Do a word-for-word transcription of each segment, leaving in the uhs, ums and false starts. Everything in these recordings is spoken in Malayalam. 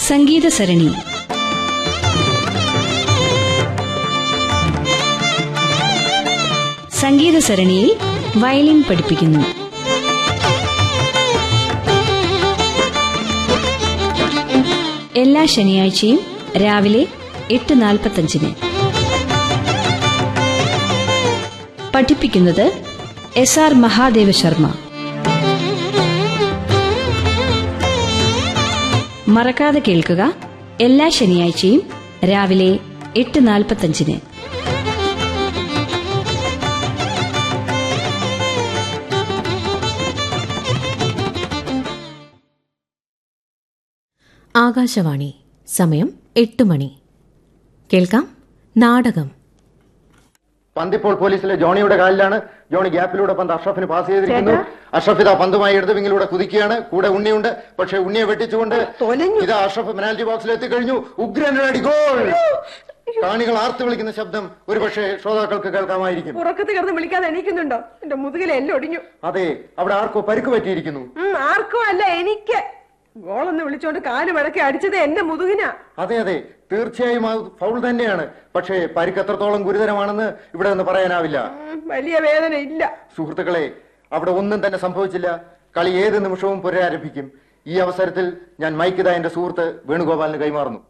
സംഗീത സരണി. സംഗീത സരണിയിൽ വയലിൻ പഠിപ്പിക്കുന്നു. എല്ലാ ശനിയാഴ്ചയും രാവിലെ എട്ട് നാൽപ്പത്തഞ്ചിന്. പഠിപ്പിക്കുന്നത് എസ് ആർ മഹാദേവ ശർമ്മ. മറക്കാതെ കേൾക്കുക, എല്ലാ ശനിയാഴ്ചയും രാവിലെ എട്ട് നാൽപ്പത്തഞ്ചിന്. ആകാശവാണി. സമയം എട്ട് മണി. കേൾക്കാം നാടകം. പന്തിപ്പോൾ പോലീസിലെ ജോണിയുടെ കാലിലാണ്. ജോണി ഗ്യാപ്പിലൂടെ പന്ത് അഷ്റഫിന് പാസ് ചെയ്തിരിക്കുന്നു. അഷ്റഫ് ഇതാ പന്തുമായി എടുത്ത് വിങ്ങിലൂടെ കുതിക്കുകയാണ്. കൂടെ ഉണ്ണിയുണ്ട്. പക്ഷെ ഉണ്ണിയെ വെട്ടിച്ചുകൊണ്ട് ഇതാ അഷ്റഫ് പെനാൽറ്റി ബോക്സിൽ എത്തിക്കഴിഞ്ഞു. ഉഗ്രനടി ഗോൾ! കാണികൾ ആർത്ത് വിളിക്കുന്ന ശബ്ദം ഒരു പക്ഷേ ശ്രോതാക്കൾക്ക് കേൾക്കാമായിരിക്കും. ഉറക്കത്ത് കിടന്ന് വിളിക്കാതെ എണീക്കുന്നുണ്ടോ? എന്റെ മുതുകിലെ എല്ലാം ഒടിഞ്ഞു. അതെ, അവിടെ ആർക്കോ പരിക്ക് പറ്റിയിരിക്കുന്നു. ആർക്കോ അല്ല, എനിക്ക്. ഗോളെന്ന് വിളിച്ചോണ്ട് കാല് മടക്കി അടിച്ചത് എന്റെ മുതുകിനാ. അതെ അതെ, തീർച്ചയായും അത് ഫൗൾ തന്നെയാണ്. പക്ഷേ പരിക്ക് എത്രത്തോളം ഗുരുതരമാണെന്ന് ഇവിടെ നിന്ന് പറയാനാവില്ല. വലിയ വേദന ഇല്ല. സുഹൃത്തുക്കളെ, അവിടെ ഒന്നും തന്നെ സംഭവിച്ചില്ല. കളി ഏത് നിമിഷവും പുനരാരംഭിക്കും. ഈ അവസരത്തിൽ ഞാൻ മൈക്കിത എന്റെ സുഹൃത്ത് വേണുഗോപാലിന് കൈമാറുന്നു.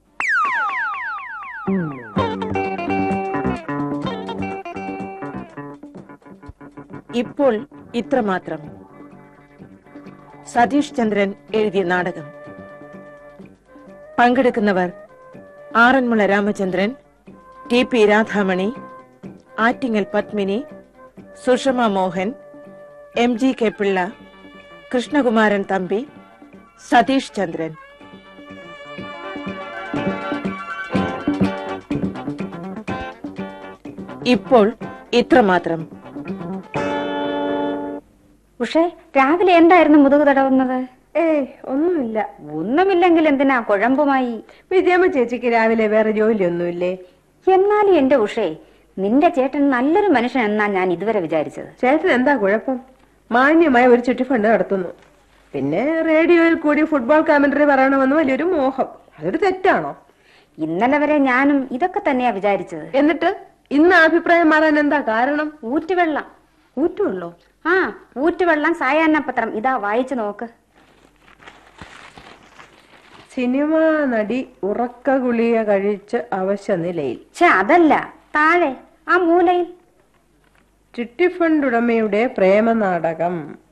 ഇപ്പോൾ ഇത്രമാത്രം. സതീഷ് ചന്ദ്രൻ എഴുതിയ നാടകം. പങ്കെടുക്കുന്നവർ Aranmula Ramachandran, T P Radhamani, Attingal Padmini, Sushma Mohan, M G K Pillai, Krishnakumaran Thampi, Satheesh Chandran. ഇപ്പോൾ ഇത്രമാത്രം. പക്ഷേ രാവിലെ എന്തായിരുന്നു മുതുക് തടവുന്നത്? ഏയ് ഒന്നുമില്ല. ഒന്നുമില്ലെങ്കിൽ എന്തിനാ കുഴമ്പുമായി? വിജയമ്മ ചേച്ചിക്ക് രാവിലെ വേറെ ജോലിയൊന്നുമില്ലേ? എന്നാലും എന്റെ ഉഷേ, നിന്റെ ചേട്ടൻ നല്ലൊരു മനുഷ്യൻ എന്നാ ഞാൻ ഇതുവരെ വിചാരിച്ചത്. ചേട്ടൻ എന്താ കുഴപ്പം? മാന്യമായ ഒരു ചുറ്റിഫണ്ട് നടത്തുന്നു. പിന്നെ റേഡിയോയിൽ കൂടി ഫുട്ബോൾ കമന്ററി പറയണമെന്ന് വലിയൊരു മോഹം. അതൊരു തെറ്റാണോ? ഇന്നലെ വരെ ഞാനും ഇതൊക്കെ തന്നെയാ വിചാരിച്ചത്. എന്നിട്ട് ഇന്ന് അഭിപ്രായം മാറാൻ എന്താ കാരണം? ഊറ്റുവെള്ളം. ഊറ്റുവെള്ളോ? ആ, ഊറ്റുവെള്ളം സായാഹ്ന പത്രം. ഇതാ വായിച്ചു നോക്ക്. സിനിമാ നടി ഉറക്ക ഗുളിക കഴിച്ച് അവശ നിലയിൽ. ഛേ, അതല്ല, താഴെ ആ മൂലയിൽ. ചിട്ടിഫണ്ട് ഉടമയുടെ പ്രേമനാടകം.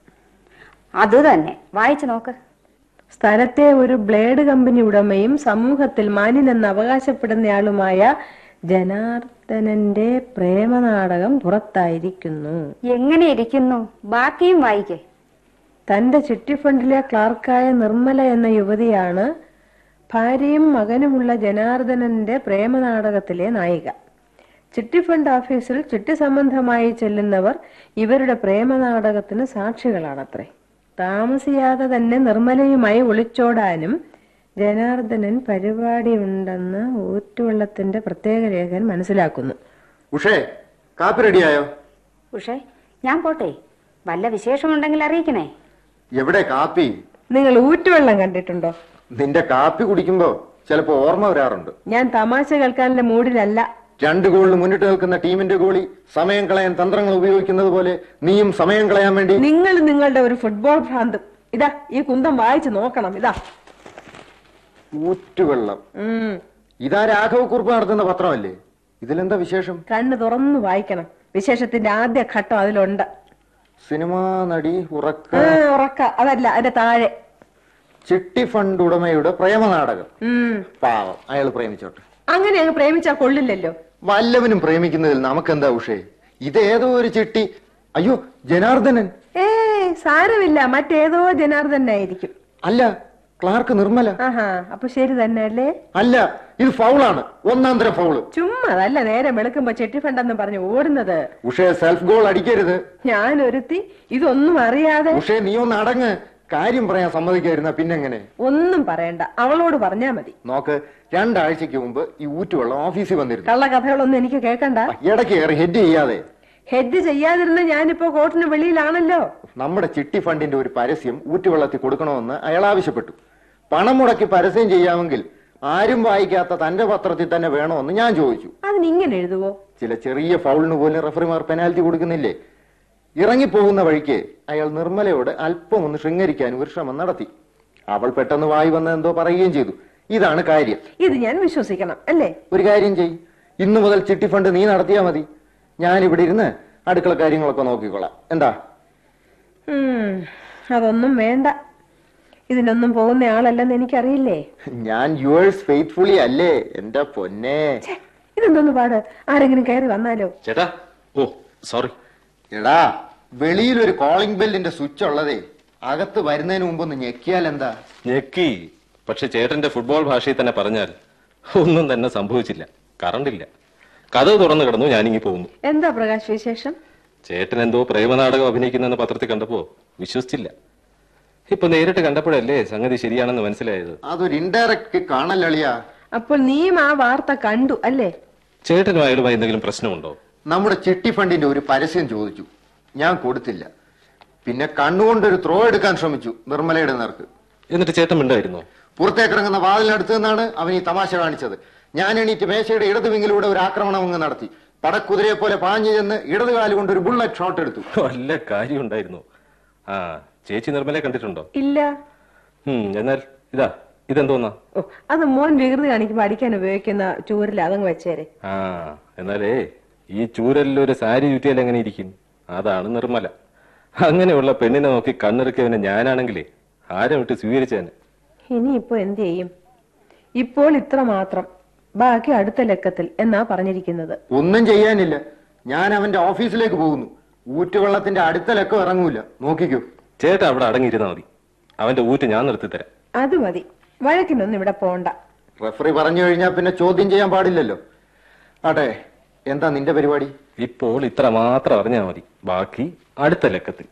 അത് തന്നെ, വായിച്ചു നോക്ക്. സ്ഥലത്തെ ഒരു ബ്ലേഡ് കമ്പനി ഉടമയും സമൂഹത്തിൽ മാന്യനെന്ന് അവകാശപ്പെടുന്നയാളുമായ ജനാർദ്ദനന്റെ പ്രേമനാടകം പുറത്തായിരിക്കുന്നു. എങ്ങനെ ഇരിക്കുന്നു? ബാക്കിയും വായിക്കേ. തന്റെ ചിട്ടിഫണ്ടിലെ ക്ലാർക്കായ നിർമ്മല എന്ന യുവതിയാണ് ഭാര്യയും മകനുമുള്ള ജനാർദ്ദനന്റെ പ്രേമനാടകത്തിലെ നായിക. ചിട്ടിഫണ്ട് ഓഫീസിൽ ചിട്ടി സംബന്ധമായി ചെല്ലുന്നവർ ഇവരുടെ പ്രേമനാടകത്തിന് സാക്ഷികളാണത്രേ. താമസിയാതെ തന്നെ നിർമ്മലയുമായി ഒളിച്ചോടാനും ജനാർദ്ദനൻ പരിപാടിയുണ്ടെന്ന് ഊറ്റുവെള്ളത്തിന്റെ പ്രത്യേക ലേഖൻ മനസ്സിലാക്കുന്നു. ഉഷേ, കാപ്പി റെഡിയായോ? ഉഷേ, ഞാൻ പോട്ടെ. വല്ല വിശേഷമുണ്ടെങ്കിൽ അറിയിക്കണേ. എവിടെ കാപ്പി? നിങ്ങൾ ഊറ്റുവെള്ളം കണ്ടിട്ടുണ്ടോ? നിന്റെ കാപ്പി കുടിക്കുമ്പോ ചിലപ്പോ ഓർമ്മ വരാറുണ്ട്. ഞാൻ തമാശ കേൾക്കാനുള്ള മൂഡിലല്ല. രണ്ട് ഗോളിന് മുന്നിട്ട് നിൽക്കുന്ന ടീമിന്റെ ഗോളി സമയം കളയാൻ തന്ത്രങ്ങൾ ഉപയോഗിക്കുന്നത് പോലെ നീയും സമയം കളയാൻ വേണ്ടി. നിങ്ങൾ നിങ്ങളുടെ ഒരു ഫുട്ബോൾ ഭ്രാന്ത്. ഇതാ ഈ കുന്തം വായിച്ചു നോക്കണം. ഇതാ ഊറ്റുവെള്ളം. ഇതാ രാഘവ കുറുപ്പ് നടത്തുന്ന പത്രമല്ലേ? ഇതിലെന്താ വിശേഷം? കണ്ണ് തുറന്നു വായിക്കണം. വിശേഷത്തിന്റെ ആദ്യ ഘട്ടം അതിലുണ്ട്. സിനിമാ നടി ഉറക്ക ഉറക്ക അതല്ല, അതിന്റെ താഴെ ചിട്ടി ഫണ്ട് ഉടമയുടെ പ്രേമനാടകം. പാവം, അയാൾ പ്രേമിച്ചോട്ടെ. അങ്ങനെ അങ്ങ് പ്രേമിച്ചാ കൊള്ളില്ലല്ലോ. വല്ലവനും പ്രേമിക്കുന്നതിൽ നമുക്കെന്താ ഉഷേ? ഇതേതോ ഒരു ചിട്ടി. അയ്യോ, ജനാർദ്ദനൻ. ഏ സാരമില്ല, മറ്റേതോ ജനാർദ്ദനായിരിക്കും. അല്ല, ക്ലാർക്ക് നിർമ്മല. ആഹാ, അപ്പൊ ശരി തന്നെ അല്ലേ? അല്ല, ഇത് ഫൗളാണ്, ഒന്നാം തരം ഫൗള്. ചുമ്മാ അതല്ല, നേരെ വെളുക്കുമ്പോ ചിട്ടി ഫണ്ടെന്ന് പറഞ്ഞു ഓടുന്നത്. ഉഷേ, സെൽഫ് ഗോൾ അടിക്കരുത്. ഞാൻ ഒരുത്തി ഇതൊന്നും അറിയാതെ. ഉഷേ, നീ ഒന്ന് അടങ്ങ്. കാര്യം പറയാൻ സമ്മതിക്കായിരുന്ന പിന്നെങ്ങനെ? ഒന്നും പറയണ്ട, അവളോട് പറഞ്ഞാ മതി. നോക്ക്, രണ്ടാഴ്ചക്ക് മുമ്പ് ഈ ഊറ്റുവെള്ളം ഓഫീസിൽ വന്നിരുന്നു. കള്ള കഥകളൊന്നും എനിക്ക് കേൾക്കണ്ട. ഇടയ്ക്ക് കയറി ഹെഡ് ചെയ്യാതെ. ഹെഡ് ചെയ്യാതിരുന്ന ഞാനിപ്പോ കോർട്ടിന് വെളിയിലാണല്ലോ. നമ്മുടെ ചിട്ടി ഫണ്ടിന്റെ ഒരു പരസ്യം ഊറ്റുവെള്ളത്തിൽ കൊടുക്കണമെന്ന് അയാൾ ആവശ്യപ്പെട്ടു. പണം മുടക്കി പരസ്യം ചെയ്യാമെങ്കിൽ ആരും വായിക്കാത്ത തന്റെ പത്രത്തിൽ തന്നെ വേണമെന്ന് ഞാൻ ചോദിച്ചു. അതിനിങ്ങനെ എഴുതുവോ? ചില ചെറിയ ഫൗളിന് പോലും റഫറിമാർ പെനാൽറ്റി കൊടുക്കുന്നില്ലേ? ഇറങ്ങിപ്പോകുന്ന വഴിക്ക് അയാൾ നിർമ്മലയോട് അല്പം ഒന്ന് ശൃംഗരിക്കാൻ ഒരു ശ്രമം നടത്തി. അവൾ പെട്ടെന്ന് വായി വന്ന് എന്തോ പറയുകയും ചെയ്തു. ഇതാണ് കാര്യം. ഇത് ഞാൻ വിശ്വസിക്കണം അല്ലേ? ഒരു കാര്യം ചെയ്, ഇന്നു മുതൽ ചിട്ടി ഫണ്ട് നീ നടത്തിയാ മതി. ഞാൻ ഇവിടെ ഇരുന്ന് അടുക്കള കാര്യങ്ങളൊക്കെ നോക്കിക്കൊള്ളാം. എന്താ? അതൊന്നും വേണ്ട. ഇതിനൊന്നും പോകുന്ന ആളല്ലെന്ന് എനിക്കറിയില്ലേ. ഞാൻ യുവേഴ്സ് ഫെയ്ത്ത്ഫുള്ളി അല്ലേ എന്റെ പൊന്നെ. ഇതെന്തോന്ന് പാട്? ആരെങ്കിലും കയറി വന്നാലോ? ചേട്ടാ, ഓ സോറി. എടാ, വെളിയിലൊരു കോളിംഗ് ബെല്ലിന്റെ സ്വിച്ച് ഉള്ളതേ. അകത്ത് വരുന്നതിന് മുമ്പ് ഒന്ന് ഞെക്കിയാൽ എന്താ? ഞെക്കി. പക്ഷെ ചേട്ടന്റെ ഫുട്ബോൾ ഭാഷയിൽ തന്നെ പറഞ്ഞാൽ ഒന്നും തന്നെ സംഭവിച്ചില്ല. കറണ്ടില്ല. കഥ തുറന്നു കിടന്നു. ഞാനിങ്ങി പോകുന്നു. എന്താ പ്രകാശ് വിശേഷം? ചേട്ടൻ എന്തോ പ്രേമനാടകം അഭിനയിക്കുന്നെന്ന് പത്രത്തിൽ കണ്ടപ്പോ വിശ്വസിച്ചില്ല. ഇപ്പൊ നേരിട്ട് കണ്ടപ്പോഴല്ലേ സംഗതി ശരിയാണെന്ന് മനസ്സിലായത്. അതൊരു ഇൻഡയറക്റ്റ് കാണലളിയാ. അപ്പോൾ നീയും ആ വാർത്ത കണ്ടു അല്ലേ? ചേട്ടനും അയാളുമായി എന്തെങ്കിലും പ്രശ്നമുണ്ടോ? നമ്മുടെ ചിട്ടി ഫണ്ടിന്റെ ഒരു പരസ്യം ചോദിച്ചു, ഞാൻ കൊടുത്തില്ല. പിന്നെ കണ്ണുകൊണ്ടൊരു ത്രോ എടുക്കാൻ ശ്രമിച്ചു നിർമ്മലയുടെ നേർക്ക്. എന്നിട്ട് ചേട്ടൻ മിണ്ടായിരുന്നോ? പുറത്തേക്കിറങ്ങുന്ന വാതിലിനടുത്ത് നിന്നാണ് അവൻ ഈ തമാശ കാണിച്ചത്. ഞാൻ എണീറ്റ് മേശയുടെ ഇടത് വിങ്ങിലൂടെ ഒരു ആക്രമണം അങ്ങ് നടത്തി. പടക്കുതിരയെ പോലെ പാഞ്ഞു ചെന്ന് ഇടത് കാലുകൊണ്ട് ഒരു ബുള്ളറ്റ് ഷോട്ട് എടുത്തു. വല്ല കാര്യം ഉണ്ടായിരുന്നു. ആ, ചേച്ചി നിർമ്മലയെ കണ്ടിട്ടുണ്ടോ? ഇല്ല. എന്നാൽ ഇതാ ഇതെന്തോന്നാ? അത് മോൻ വികൃതി കാണിക്കുമ്പോ അടിക്കാൻ ഉപയോഗിക്കുന്ന ചൂരിൽ അതങ്ങ് വെച്ചേരെ. ആ, എന്നാലേ ഈ ചൂരലിൽ ഒരു സാരി ചുറ്റിയാൽ എങ്ങനെ ഇരിക്കും? അതാണ് നിർമ്മല. അങ്ങനെയുള്ള പെണ്ണിനെ നോക്കി കണ്ണിറുക്കിയവനെ ഞാനാണെങ്കിലേ ആരും വിട്ട് സ്വീകരിച്ചേനെ. ഇനിയിപ്പോ എന്ത് ചെയ്യും? ഇപ്പോൾ ഇത്ര മാത്രം, ബാക്കി അടുത്ത ലക്കത്തിൽ എന്നാ പറഞ്ഞിരിക്കുന്നത്. ഒന്നും ചെയ്യാനില്ല. ഞാൻ അവന്റെ ഓഫീസിലേക്ക് പോകുന്നു. ഊറ്റുവെള്ളത്തിന്റെ അടുത്ത ലക്കം ഇറങ്ങൂല. നോക്കിക്കോ. ചേട്ടാ അവിടെ അടങ്ങിയിരുന്നാ മതി. അവന്റെ ഊറ്റ് ഞാൻ നിർത്തിത്തരാം. അത് മതി. വഴക്കിനൊന്നും ഇവിടെ പോണ്ട. റഫറി പറഞ്ഞു കഴിഞ്ഞാൽ പിന്നെ ചോദ്യം ചെയ്യാൻ പാടില്ലല്ലോ. ആട്ടെ, എന്താ നിന്റെ പരിപാടി? ഇപ്പോൾ ഇത്ര മാത്രം അറിഞ്ഞാൽ മതി. ബാക്കി അടുത്ത ലക്കത്തിൽ.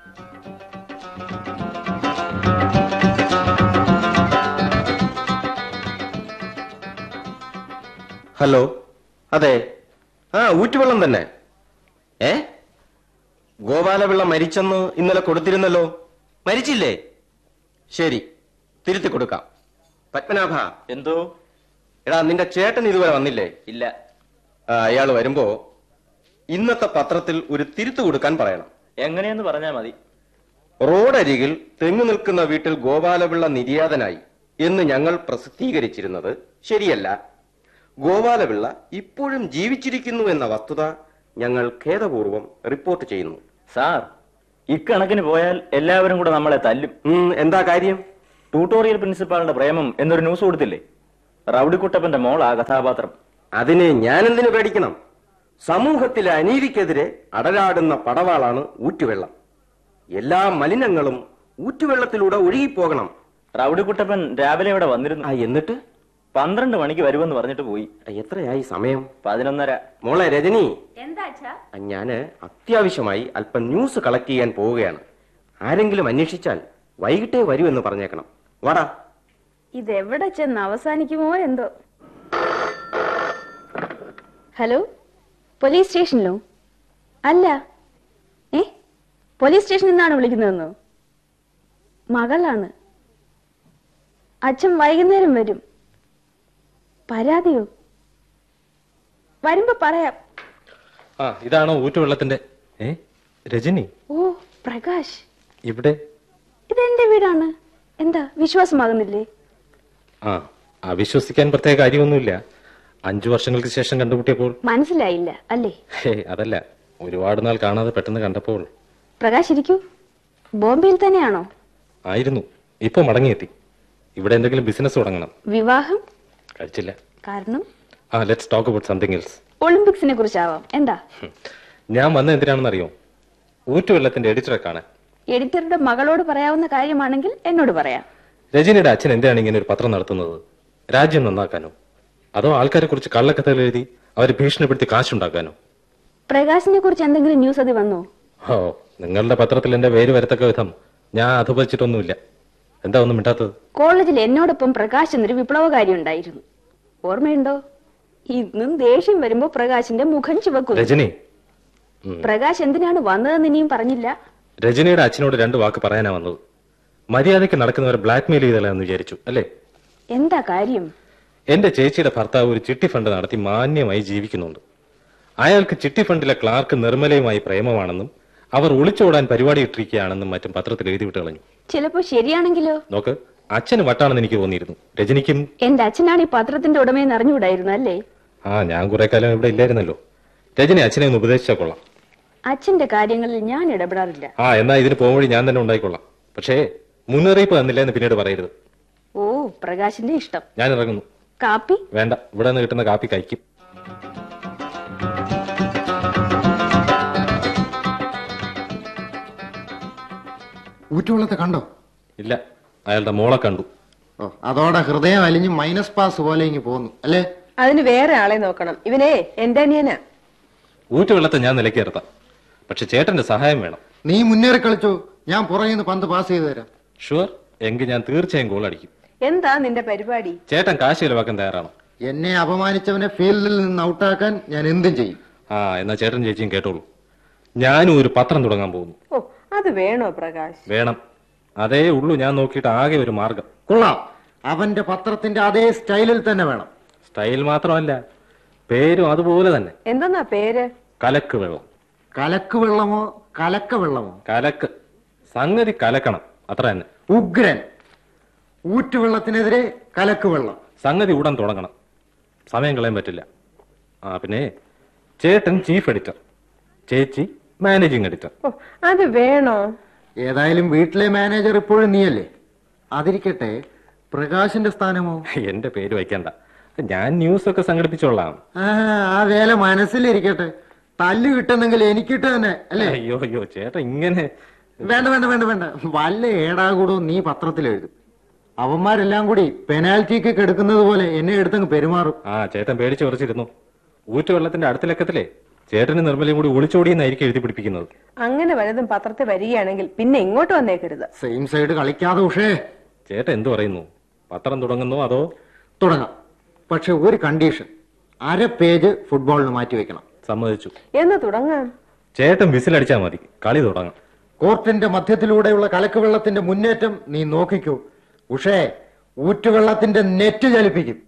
ഹലോ, അതെ. ആ, ഊറ്റുവെള്ളം തന്നെ. ഏ, ഗോപാലപിള്ള മരിച്ചെന്ന് ഇന്നലെ കൊടുത്തിരുന്നല്ലോ. മരിച്ചില്ലേ? ശരി, തിരുത്തി കൊടുക്കാം. പത്മനാഭ. എന്തോ? എടാ, നിന്റെ ചേട്ടൻ ഇതുവരെ വന്നില്ലേ? ഇല്ല. ആ, അയാൾ വരുമ്പോ ഇന്നത്തെ പത്രത്തിൽ ഒരു തിരുത്തു കൊടുക്കാൻ പറയണം. എങ്ങനെയെന്ന് പറഞ്ഞാൽ മതി. റോഡരികിൽ തെങ്ങു നിൽക്കുന്ന വീട്ടിൽ ഗോപാലപിള്ള നിര്യാതനായി എന്ന് ഞങ്ങൾ പ്രസിദ്ധീകരിച്ചിരുന്നത് ശരിയല്ല. ഗോപാലപിള്ള ഇപ്പോഴും ജീവിച്ചിരിക്കുന്നു എന്ന വസ്തുത ഞങ്ങൾ ഖേദപൂർവം റിപ്പോർട്ട് ചെയ്യുന്നു. സാർ, ഇക്കണക്കിന് പോയാൽ എല്ലാവരും കൂടെ നമ്മളെ തല്ലും. എന്താ കാര്യം? ട്യൂട്ടോറിയൽ പ്രിൻസിപ്പാളിന്റെ പ്രേമം എന്നൊരു ന്യൂസ് കൊടുത്തില്ലേ? റൗഡിക്കുട്ടപ്പന്റെ മോൾ ആ കഥാപാത്രം. അതിന് ഞാൻ എന്തിനു പേടിക്കണം? സമൂഹത്തിലെ അനീതിക്കെതിരെ അടരാടുന്ന പടവാളാണ് ഊറ്റുവെള്ളം. എല്ലാ മലിനങ്ങളും ഊറ്റുവെള്ളത്തിലൂടെ ഒഴുകിപ്പോകണം. റൗഡിക്കുട്ടപ്പൻ രാവിലെ ഇവിടെ വന്നിരുന്നു. എന്നിട്ട് പന്ത്രണ്ട് മണിക്ക് വരുമെന്ന് പറഞ്ഞിട്ട് പോയി. എത്രയായി സമയം? പതിനൊന്നര. മോളെ രജനി, എന്താ? ഞാന് അത്യാവശ്യമായി അല്പം ന്യൂസ് കളക്ട് ചെയ്യാൻ പോവുകയാണ്. ആരെങ്കിലും അന്വേഷിച്ചാൽ വൈകിട്ടേ വരൂ എന്ന് പറഞ്ഞേക്കണം. വാടാ. ഇതെവിടെ ചെന്ന് അവസാനിക്കുമോ എന്തോ. Hello, police സ്റ്റേഷനിലോ? അല്ല. ഏ, പോലീസ് സ്റ്റേഷനിൽ നിന്നാണ് വിളിക്കുന്നതെന്നോ? മകളാണ്. അച്ഛൻ വൈകുന്നേരം വരും. പരാതിയോ? വരുമ്പോ പറയാം. ആ, ഇതാണോ ഊറ്റുവെള്ളത്തിന്റെ? ഏ, രജനി. ഓ, പ്രകാശ്. ഇവിടെ ഇതെന്റെ വീടാണ്. എന്താ വിശ്വാസമാകുന്നില്ലേ? ആ, അവിശ്വസിക്കാൻ പ്രത്യേക കാര്യമൊന്നുമില്ല. അഞ്ചു വർഷങ്ങൾക്ക് ശേഷം കണ്ടുമുട്ടിയപ്പോൾ മനസ്സിലായില്ല അല്ലേ? ഹേ, അതല്ല, ഒരുപാട് നാൾ കാണാതെ പെട്ടെന്ന് കണ്ടപ്പോൾ. പ്രകാശ് ഇരിക്കൂ. ബോംബെയിൽ തന്നെയാണോ? ആയിരുന്നു. ഇപ്പൊ മടങ്ങിയെത്തി. ഇവിടെ എന്തെങ്കിലും ബിസിനസ് തുടങ്ങണം. വിവാഹം കഴിച്ചില്ല. കാരണം? ആ, let's talk about something else. ഒളിമ്പിക്സിനെ കുറിച്ചാവാം. എന്താ? ഞാൻ വന്നത് എന്തിനാണെന്ന് അറിയോ? ഊറ്റുവെള്ളത്തിന്റെ എഡിറ്ററെ കാണാൻ. എഡിറ്ററുടെ മകളോട് പറയാവുന്ന കാര്യമാണെങ്കിൽ എന്നോട് പറയാം. രജനിയുടെ അച്ഛൻ എന്തിനാണ് ഇങ്ങനെ ഒരു പത്രം നടത്തുന്നത്? രാജ്യം നന്നാക്കാനോ? അതോ ആൾക്കാരെ കുറിച്ച് കള്ളക്കഥകൾ എഴുതി അവരെ ഭീഷണിപ്പെടുത്തി കാശുണ്ടാക്കാനോ? പ്രകാശിനെ കുറിച്ച് എന്തെങ്കിലും ന്യൂസ് അത് വന്നോ? ഓ, നിങ്ങളുടെ പത്രത്തിൽ എന്റെ പേര് വരത്തക്ക വിധം ഞാൻ അധപതിച്ചിട്ടൊന്നുമില്ല. എന്താ ഒന്നും മിണ്ടാത്തത്? കോളേജിൽ എന്നോടൊപ്പം പ്രകാശ് എന്നൊരു വിപ്ലവകാരി ഉണ്ടായിരുന്നു. ഓർമ്മയുണ്ടോ? ഇന്നും ദേഷ്യം വരുമ്പോ പ്രകാശിന്റെ മുഖം ചുവക്കുന്നു. രജനി, പ്രകാശ് എന്തിനാണ് വന്നതെന്ന് ഇനിയും പറഞ്ഞില്ല. രജനിയുടെ അച്ഛനോട് രണ്ട് വാക്ക് പറയാനാ വന്നത്. മര്യാദയ്ക്ക് നടക്കുന്നവരെ ബ്ലാക്ക് മെയിൽ ചെയ്തല്ലെന്ന് വിചാരിച്ചു അല്ലേ? എന്താ കാര്യം? എന്റെ ചേച്ചിയുടെ ഭർത്താവ് ഒരു ചിട്ടി ഫണ്ട് നടത്തി മാന്യമായി ജീവിക്കുന്നുണ്ട്. അയാൾക്ക് ചിട്ടി ഫണ്ടിലെ ക്ലാർക്ക് നിർമ്മലയുമായി പ്രേമമാണെന്നും അവർ ഒളിച്ചോടാൻ പരിപാടി ഇട്ടിരിക്കുകയാണെന്നും മറ്റും പത്രത്തിൽ എഴുതി വിട്ട് കളഞ്ഞു. ചിലപ്പോ ശരിയാണെങ്കിലോ? നോക്ക്, അച്ഛന് വട്ടാണെന്ന് എനിക്ക് തോന്നിയിരുന്നു. രജനിക്കും എന്റെ അച്ഛനാണ് ഈ പത്രത്തിന്റെ ഉടമയെന്ന് അറിഞ്ഞുകൂടായിരുന്നു അല്ലേ? ആ, ഞാൻ കുറെ കാലം ഇവിടെ ഇല്ലായിരുന്നല്ലോ. രജനി അച്ഛനെ ഒന്ന് ഉപദേശിച്ചാൽ കൊള്ളാം. അച്ഛന്റെ കാര്യങ്ങളിൽ ഞാൻ ഇടപെടാറില്ല. ആ, എന്നാ ഇതിന് പോകുവഴി ഞാൻ തന്നെ ഉണ്ടായിക്കൊള്ളാം. പക്ഷേ മുന്നറിയിപ്പ് തന്നില്ല എന്ന് പിന്നീട് പറയരുത്. ഓ, പ്രകാശിന്റെ ഇഷ്ടം. ഞാൻ ഇറങ്ങുന്നു. കാപ്പി വേണ്ട, ഇവിടെ നിന്ന് കിട്ടുന്ന കാപ്പി കഴിക്കും. ഊറ്റുവെള്ളത്തെ കണ്ടോ? ഇല്ല, അയാളുടെ മോളെ കണ്ടു. ഓ, അതോടെ ഹൃദയം അലിഞ്ഞ് മൈനസ് പാസ് പോലെ ഇങ്ങ് പോന്നു അല്ലേ? അതിന് വേറെ ആളെ നോക്കണം. ഇവനെ എന്റെ അനിയനാ. ഊറ്റുവെള്ളത്തെ ഞാൻ നിലയ്ക്കേർത്താം, പക്ഷെ ചേട്ടന്റെ സഹായം വേണം. നീ മുന്നേറി കളിച്ചോ, ഞാൻ പുറകിൽ നിന്ന് പന്ത് പാസ് ചെയ്തു തരാം. ഷുവർ, എങ്കിൽ ഞാൻ തീർച്ചയായും ഗോൾ അടിക്കും. എന്താ നിന്റെ പരിപാടി? ചേട്ടൻ കാശ് ചിലവാക്കാൻ തയ്യാറാണോ? എന്നെ അപമാനിച്ചവനെ ഫീൽഡിൽ നിന്ന് ഔട്ടാക്കാൻ ഞാൻ എന്തും ചെയ്യും. ആ, എന്നാ ചേട്ടൻ ചേച്ചിയും കേട്ടോളൂ. ഞാനും ഒരു പത്രം തുടങ്ങാൻ പോകുന്നു. ഓ, അത് വേണോ പ്രകാശ്? വേണം, അതേ ഉള്ളൂ. ഞാൻ നോക്കിയിട്ട് ആകെ ഒരു മാർഗം. കൊള്ളാം, അവന്റെ പത്രത്തിന്റെ അതേ സ്റ്റൈലിൽ തന്നെ വേണം. സ്റ്റൈൽ മാത്രമല്ല, പേരും അതുപോലെ തന്നെ. എന്തെന്നാ പേര്? കലക്ക് വെള്ളം. കലക്ക് വെള്ളമോ കലക്ക വെള്ളമോ? കലക്ക്, സംഗതി കലക്കണം, അത്ര തന്നെ. ഉഗ്രൻ. ഊറ്റുവെള്ളത്തിനെതിരെ കലക്ക് വെള്ളം. സംഗതി ഉടൻ തുടങ്ങണം, സമയം കളയാൻ പറ്റില്ല. ആ, പിന്നെ ചേട്ടൻ ചീഫ് എഡിറ്റർ, ചേച്ചി മാനേജിംഗ് എഡിറ്റർ. ഓ, അത് വേണോ? ഏതായാലും വീട്ടിലെ മാനേജർ ഇപ്പോഴും നീയല്ലേ. അതിരിക്കട്ടെ, പ്രകാശിന്റെ സ്ഥാനമോ? എന്റെ പേര് വയ്ക്കണ്ട, ഞാൻ ന്യൂസ് ഒക്കെ സംഘടിപ്പിച്ചോളാം. ആ, ആ വേല മനസ്സിലിരിക്കട്ടെ. തല്ല് കിട്ടുന്നെങ്കിൽ എനിക്കിട്ട് തന്നെ അല്ലേ? അയ്യോ അയ്യോ ചേട്ടൻ ഇങ്ങനെ. വേണ്ട വേണ്ട വേണ്ട വേണ്ട വല്ല ഏടാകൂടവും നീ പത്രത്തിൽ എഴുതും. അവന്മാരെല്ലാം കൂടി പെനാൽറ്റിക്ക് കെടുക്കുന്നത് പോലെ എന്നെ എടുത്തങ്ങ് പെരുമാറും. ആ, ചേട്ടൻ പേടിച്ച് ഉറച്ചിരുന്നു. ഊറ്റുവെള്ളത്തിന്റെ അടുത്ത ലക്കത്തിലെ ചേട്ടന് നിർമ്മലയും കൂടി ഒളിച്ചോടിയെന്നായിരിക്കും എഴുതി പിടിപ്പിക്കുന്നത്. അങ്ങനെ വലുതും പത്രത്തിൽ വരികയാണെങ്കിൽ പിന്നെ ഇങ്ങോട്ട് വന്നേക്കരുത്. Same side കളിക്കാതെ ഉഷേ. ചേട്ടൻ എന്തു പറയുന്നു? പത്രം തുടങ്ങുന്നു അതോ? തുടങ്ങാം, പക്ഷെ ഒരു കണ്ടീഷൻ. അര പേജ് ഫുട്ബോളിന് മാറ്റി വെക്കണം. സമ്മതിച്ചു. എന്ന് തുടങ്ങാം. ചേട്ടൻ വിസിലടിച്ചാൽ മതി, കളി തുടങ്ങാം. കോർട്ടിന്റെ മധ്യത്തിലൂടെയുള്ള കലക്ക് വെള്ളത്തിന്റെ മുന്നേറ്റം നീ നോക്കിക്കൂ. ഉഷേ, ഊറ്റുവെള്ളത്തിന്റെ നെറ്റ് ചലിപ്പിക്കും.